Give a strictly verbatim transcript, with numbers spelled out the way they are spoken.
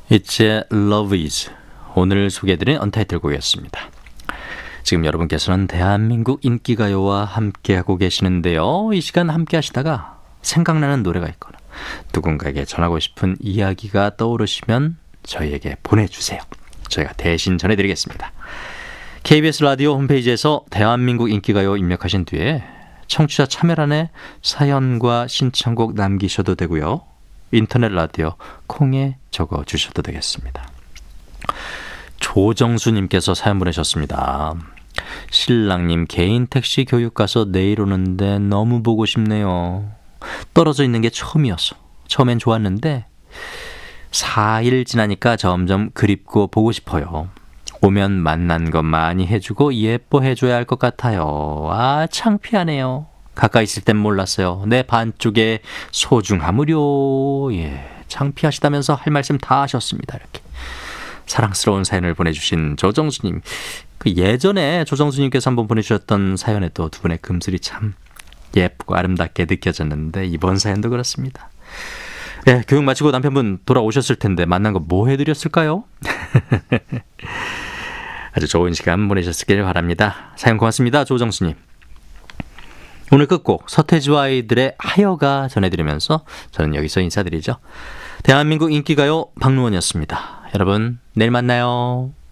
It's Love Is 오늘 소개해드린 언타이틀 곡이었습니다. 지금 여러분께서는 대한민국 인기가요와 함께하고 계시는데요. 이 시간 함께 하시다가 생각나는 노래가 있거나 누군가에게 전하고 싶은 이야기가 떠오르시면 저희에게 보내주세요. 저희가 대신 전해드리겠습니다. 케이비에스 라디오 홈페이지에서 대한민국 인기가요 입력하신 뒤에 청취자 참여란에 사연과 신청곡 남기셔도 되고요. 인터넷 라디오 콩에 적어주셔도 되겠습니다. 조정수님께서 사연 보내셨습니다. 신랑님 개인 택시 교육 가서 내일 오는데 너무 보고 싶네요. 떨어져 있는 게 처음이었어. 처음엔 좋았는데 사 일 지나니까 점점 그립고 보고 싶어요. 오면 만난 거 많이 해주고 예뻐해줘야 할 것 같아요. 아, 창피하네요. 가까이 있을 땐 몰랐어요. 내 반쪽의 소중함으려. 예, 창피하시다면서 할 말씀 다 하셨습니다. 이렇게 사랑스러운 사연을 보내주신 조정수님. 그 예전에 조정수님께서 한번 보내주셨던 사연에 또 두 분의 금슬이 참 예쁘고 아름답게 느껴졌는데 이번 사연도 그렇습니다. 예, 교육 마치고 남편분 돌아오셨을 텐데 만난 거 뭐 해드렸을까요? 아주 좋은 시간 보내셨길 바랍니다. 사연 고맙습니다. 조정수님. 오늘 끝곡 서태지와 아이들의 하여가 전해드리면서 저는 여기서 인사드리죠. 대한민국 인기가요 박루원이었습니다. 여러분 내일 만나요.